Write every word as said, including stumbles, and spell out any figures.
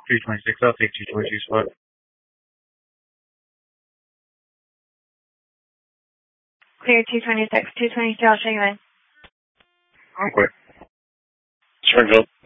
two twenty-six, I'll take two twenty-two spot. Clear two twenty-six, two twenty-two, I'll show you in. Okay. Springfield.